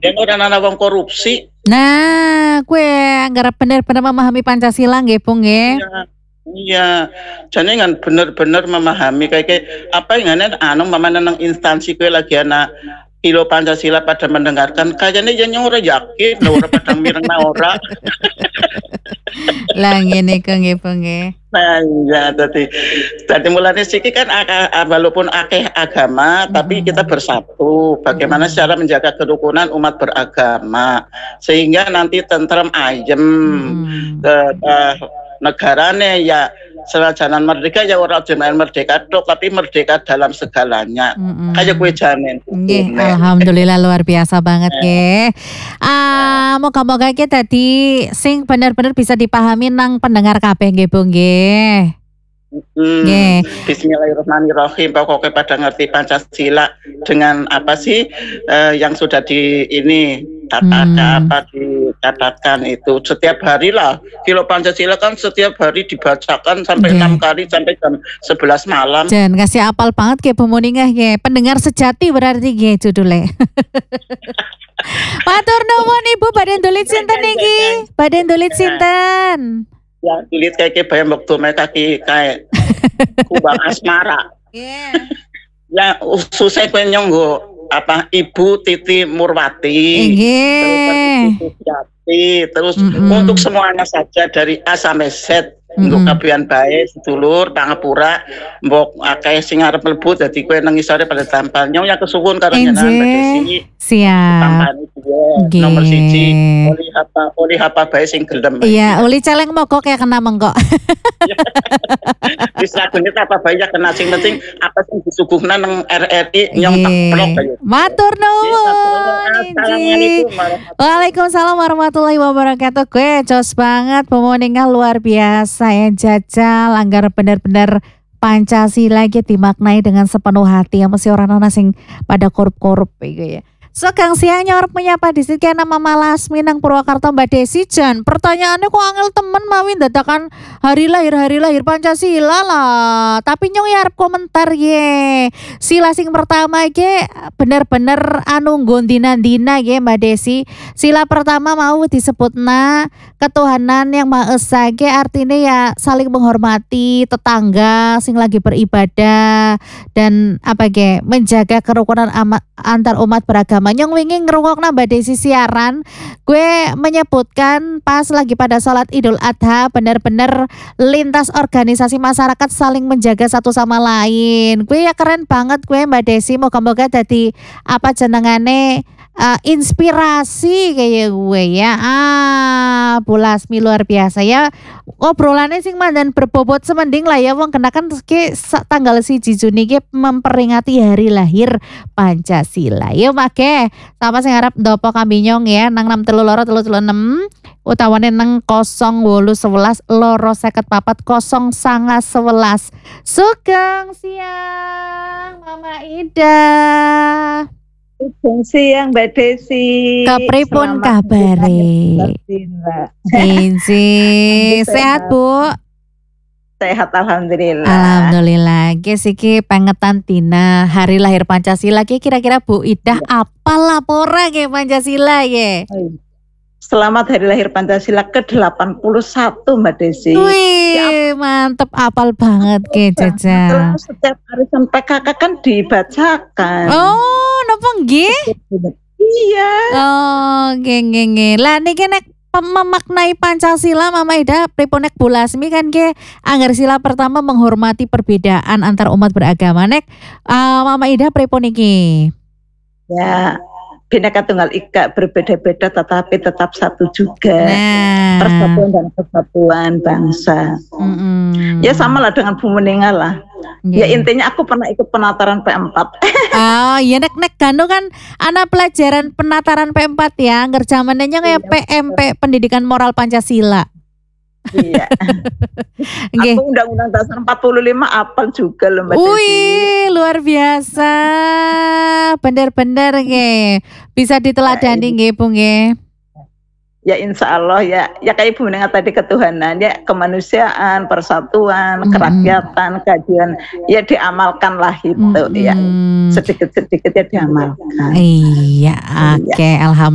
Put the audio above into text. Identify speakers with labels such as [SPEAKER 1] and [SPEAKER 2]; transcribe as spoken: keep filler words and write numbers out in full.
[SPEAKER 1] Yen ora ana wong korupsi.
[SPEAKER 2] Nah, kue nggarap bener-bener memahami Pancasila nggih, Bu, nggih.
[SPEAKER 1] Iya, iya. Jane kan bener-bener memahami kayak kayak apa ngene anu mamane nang instansi kowe lagi ana Kilo Pancasila pada mendengarkan kayaknya yen ora yakin lho ora pada mirengna ora.
[SPEAKER 2] Lah ngene kok nggih, Bu, nggih.
[SPEAKER 1] Nah, iya tadi. Tadi mulane siki kan aka, walaupun akeh agama tapi kita bersatu. Bagaimana cara menjaga kerukunan umat beragama sehingga nanti tentrem ayem ke, uh, negarane ya selajanan merdeka ya ora jenengan merdeka tok tapi merdeka dalam segalanya.
[SPEAKER 2] Mm-mm.
[SPEAKER 1] Kayak kue jamin.
[SPEAKER 2] Nggih, alhamdulillah luar biasa banget nggih. Ah, moga-moga ki tadi sing bener-bener bisa dipahami nang pendengar kabeh nggih, Bu, nggih.
[SPEAKER 1] Hmm,
[SPEAKER 2] Nggih.
[SPEAKER 1] Bismillahirrahmanirrahim. Pokoknya pada ngerti Pancasila dengan apa sih eh, yang sudah di ini tata
[SPEAKER 2] Hmm.
[SPEAKER 1] apa dicatatkan itu setiap hari lah. Kilo Pancasila kan setiap hari dibacakan sampai
[SPEAKER 2] Nggih.
[SPEAKER 1] enam kali sampai jam sebelas malam.
[SPEAKER 2] Jan kasih apal banget nggih Bu Muningah nggih. Pendengar sejati berarti nggih judulnya. Matur nuwun Ibu, badhe ndulit sinten niki? Badhe ndulit sinten?
[SPEAKER 1] Ya tulis kayak bayam waktu mereka kaki kayak kubang asmara.
[SPEAKER 2] Iya.
[SPEAKER 1] Ya susah kowe nyonggo apa Ibu Titi Murwati.
[SPEAKER 2] Nggih.
[SPEAKER 1] Terus Yati, terus
[SPEAKER 2] Mm-mm.
[SPEAKER 1] untuk semuanya saja dari A sampai Z. Untuk
[SPEAKER 2] Mm-mm.
[SPEAKER 1] kabian bae sedulur pangapura mbok akeh sing arep mlebu dadi kowe nang isore pada tampal nyong ya kesuwun karo njenengan Mbak Desi.
[SPEAKER 2] Enjih. Siap.
[SPEAKER 1] Tampani dia
[SPEAKER 2] Nggih.
[SPEAKER 1] nomor siji oli apa oli apa bae sing gelem.
[SPEAKER 2] Iya, uli celeng mogok ya kena mengkok.
[SPEAKER 1] Wis lagune apa bae ya kena sing penting apa sing disuguhna nang R R I nyong tak plok ayo.
[SPEAKER 2] Matur nuwun.
[SPEAKER 1] Assalamualaikum.
[SPEAKER 2] Waalaikumsalam warahmatullahi wabarakatuh. Gue jos banget pemoningan luar biasa ya jajal anggar benar-benar Pancasila iki dimaknai dengan sepenuh hati ya mesti orang ana sing pada korup-korup gitu ya. So Kang Siang nyorep menyapa di sini kena Mama Lasmi nang Purwakarta Mbak Desi Jan. Pertanyaannya kok angel temen mawin dadakan hari lahir hari lahir Pancasila lah. Tapi nyong ya arep komentar ye. Sila sing pertama iki bener-bener anu gondina-dina ye Mbak Desi. Sila pertama mau disebutna ketuhanan yang Maha Esa ge artinya ya saling menghormati tetangga sing lagi beribadah dan apa ge menjaga kerukunan ama, antar umat beragama. Nyong wingi ngrungokna Mbak Desi siaran, gue menyebutkan pas lagi pada sholat Idul Adha bener-bener lintas organisasi masyarakat saling menjaga satu sama lain. Gue ya keren banget gue Mbak Desi, moga-moga dadi apa jenengane uh, inspirasi kayak gue ya. Ah, Bu Lasmi luar biasa ya. Obrolannya sing mandan berbobot semending lah ya wong kenakan ke tanggal siji Juni ke memperingati hari lahir Pancasila. Yo make sama sing arep ndopo kambinyong ya nang enam telu loro telu telu enam utawane nang kosong wolu sewelas loro seket papat kosong sanga sewelas. Sugeng siang Mama Ida.
[SPEAKER 3] Sugeng siang Mbak Desi.
[SPEAKER 2] Kepripun kabare? Inci sehat Bu?
[SPEAKER 3] Sehat alhamdulillah.
[SPEAKER 2] Alhamdulillah. Guys iki pengetan Tina hari lahir Pancasila ki kira-kira Bu Ida apa lapora ke Pancasila ya?
[SPEAKER 3] Selamat hari lahir Pancasila ke delapan puluh satu Mbak Desi.
[SPEAKER 2] Wih, ya, mantep apal banget ke Jaja.
[SPEAKER 3] Setiap hari sampai kakak kan dibacakan.
[SPEAKER 2] Oh, napa nggih?
[SPEAKER 3] Iya.
[SPEAKER 2] Oh, geng geng geng. Lah niki nek memaknai Pancasila Mama Ida priponek Bu Lasmi kan ke anggar sila pertama menghormati perbedaan antar umat beragama nek uh, Mama Ida pripun iki?
[SPEAKER 3] Ya, Bhinneka Tunggal Ika berbeda-beda tetapi tetap satu juga.
[SPEAKER 2] Nah.
[SPEAKER 3] Persatuan dan kesatuan bangsa.
[SPEAKER 2] Mm-mm.
[SPEAKER 3] Ya sama lah dengan Bu Muninga lah.
[SPEAKER 2] Yeah.
[SPEAKER 3] Ya intinya aku pernah ikut penataran P empat.
[SPEAKER 2] Oh iya nek nek ganu kan anak pelajaran penataran P empat ya ngerjamannya kayak P M P Pendidikan Moral Pancasila.
[SPEAKER 3] Iya.
[SPEAKER 2] Nggih.
[SPEAKER 3] Aku Undang-Undang Dasar empat puluh lima apal juga loh Mbak Desi.
[SPEAKER 2] Wih, luar biasa. Bener-bener nggih. Bisa diteladani nggih Bu nggih.
[SPEAKER 3] Ya insya Allah ya, ya kayak Ibu Muninga tadi ketuhanan ya kemanusiaan, persatuan, mm-hmm. kerakyatan, keadilan ya diamalkanlah itu mm-hmm. ya sedikit-sedikit ya diamalkan.
[SPEAKER 2] Iya, oke, okay, alhamdulillah.